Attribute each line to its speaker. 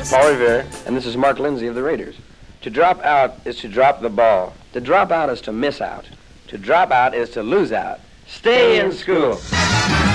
Speaker 1: Paul Revere, and this is Mark Lindsay of the Raiders. To drop out is to drop the ball. To drop out is to miss out. To drop out is to lose out. Stay in school.